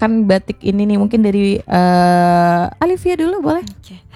mempromosikan batik ini nih? Mungkin dari Alivia dulu boleh? Okay.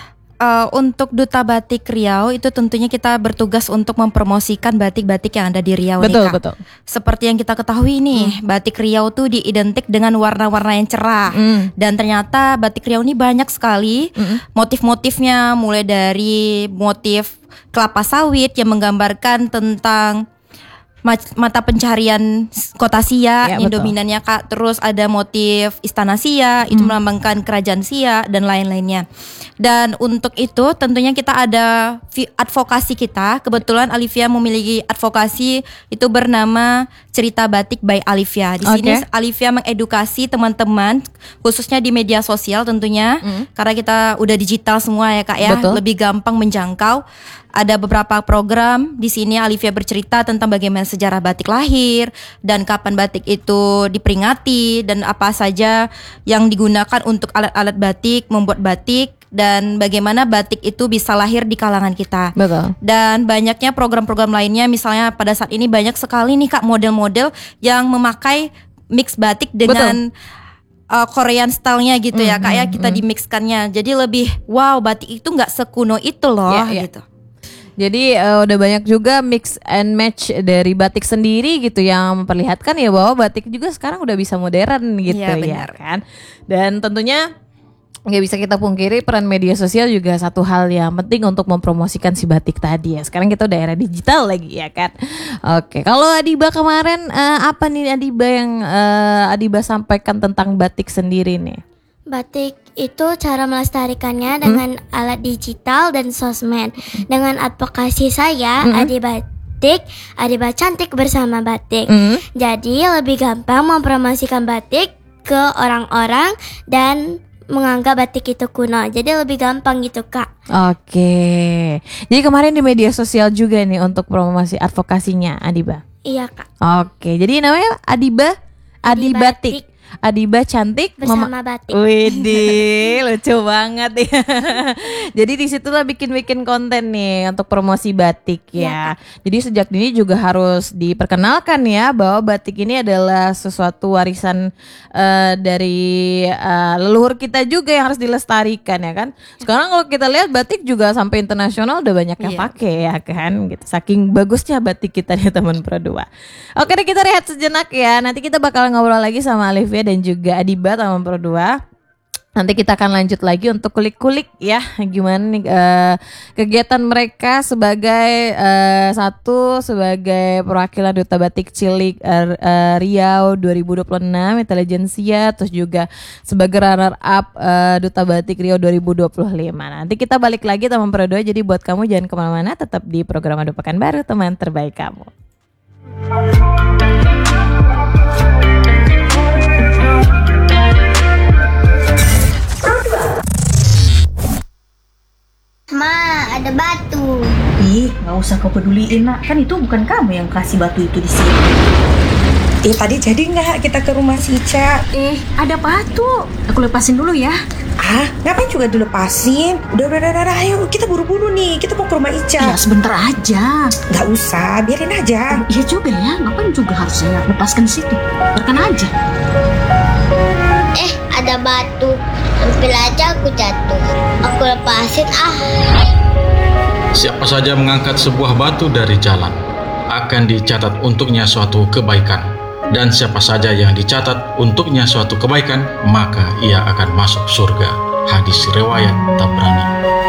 Untuk Duta Batik Riau itu tentunya kita bertugas untuk mempromosikan batik-batik yang ada di Riau Betul, nih Kak. betul. Seperti yang kita ketahui nih, batik Riau tuh diidentik dengan warna-warna yang cerah. Dan ternyata batik Riau ini banyak sekali motif-motifnya, mulai dari motif kelapa sawit yang menggambarkan tentang mata pencarian kota Sia, Ya, yang betul. dominannya Kak. Terus ada motif istana Sia, itu melambangkan kerajaan Sia dan lain-lainnya. Dan untuk itu tentunya kita ada advokasi kita. Kebetulan Alivia memiliki advokasi itu bernama Cerita Batik by Alivia. Di sini Alivia mengedukasi teman-teman khususnya di media sosial tentunya. Karena kita udah digital semua ya Kak ya, Betul. lebih gampang menjangkau. Ada beberapa program di sini Alivia bercerita tentang bagaimana sejarah batik lahir dan kapan batik itu diperingati dan apa saja yang digunakan untuk alat-alat batik, membuat batik, dan bagaimana batik itu bisa lahir di kalangan kita. Betul. Dan banyaknya program-program lainnya, misalnya pada saat ini banyak sekali nih Kak model-model yang memakai mix batik dengan Korean style-nya gitu ya Kak ya, kita dimixkannya. Jadi lebih wow, batik itu gak sekuno itu loh gitu. Jadi udah banyak juga mix and match dari batik sendiri gitu yang memperlihatkan ya bahwa batik juga sekarang udah bisa modern gitu ya kan. Dan tentunya nggak bisa kita pungkiri peran media sosial juga satu hal yang penting untuk mempromosikan si batik tadi ya. Sekarang kita udah era digital lagi ya kan. Oke, kalau Adiba kemarin apa nih Adiba yang Adiba sampaikan tentang batik sendiri nih? Batik itu cara melestarikannya dengan alat digital dan sosmed. Dengan advokasi saya, Adi Batik, Adiba Cantik bersama batik. Jadi lebih gampang mempromosikan batik ke orang-orang dan menganggap batik itu kuno. Jadi lebih gampang gitu Kak. Oke. Jadi kemarin di media sosial juga nih untuk promosi advokasinya Adiba. Iya Kak. Oke, jadi namanya Adiba Adi Batik. Adiba Cantik bersama batik. Widih, lucu banget ya. Jadi disitulah bikin konten nih untuk promosi batik ya. Jadi sejak dini juga harus diperkenalkan ya bahwa batik ini adalah sesuatu warisan dari leluhur kita juga yang harus dilestarikan ya kan. Sekarang kalau kita lihat batik juga sampai internasional udah banyak yang pakai ya kan. Gitu. Saking bagusnya batik kita nih teman Pro 2. Oke deh, kita rehat sejenak ya. Nanti kita bakal ngobrol lagi sama Alivia dan juga Adiba teman Pro 2. Nanti kita akan lanjut lagi untuk kulik-kulik ya gimana nih kegiatan mereka sebagai sebagai perwakilan Duta Batik Cilik Riau 2026 Intelijensia, terus juga sebagai runner up Duta Batik Riau 2025. Nanti kita balik lagi teman Pro 2. Jadi buat kamu jangan kemana-mana, tetap di program Adu Pekanbaru, teman terbaik kamu. Ma, ada batu. Ih, nggak usah kau peduliin nak, kan itu bukan kamu yang kasih batu itu di sini. Tadi jadi nggak kita ke rumah si Ica? Ada batu. Aku lepasin dulu ya. Ah, ngapain juga dilepasin? Udah, ayo kita buru-buru nih, kita mau ke rumah Ica. Ya sebentar aja. Nggak usah, biarin aja. Iya juga ya, ngapain juga harus saya lepaskan di situ. Biarkan aja. Ada batu. Hampir aja aku jatuh. Aku lepasin Siapa saja mengangkat sebuah batu dari jalan akan dicatat untuknya suatu kebaikan. Dan siapa saja yang dicatat untuknya suatu kebaikan, maka ia akan masuk surga. Hadis riwayat Tabrani.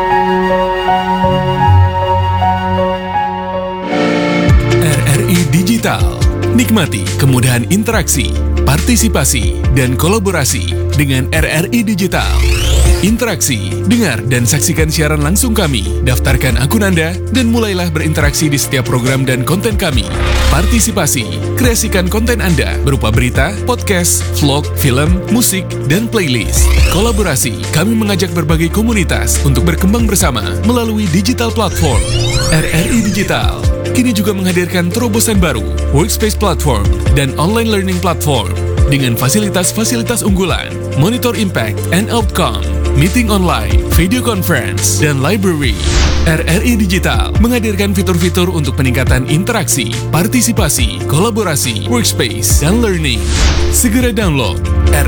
RRI Digital. Nikmati kemudahan interaksi, partisipasi, dan kolaborasi dengan RRI Digital. Interaksi, dengar dan saksikan siaran langsung kami, daftarkan akun Anda, dan mulailah berinteraksi di setiap program dan konten kami. Partisipasi, kreasikan konten Anda berupa berita, podcast, vlog, film, musik, dan playlist. Kolaborasi, kami mengajak berbagai komunitas untuk berkembang bersama melalui digital platform. RRI Digital kini juga menghadirkan terobosan baru, workspace platform, dan online learning platform dengan fasilitas-fasilitas unggulan, monitor impact and outcome, meeting online, video conference, dan library. RRI Digital menghadirkan fitur-fitur untuk peningkatan interaksi, partisipasi, kolaborasi, workspace, dan learning. Segera download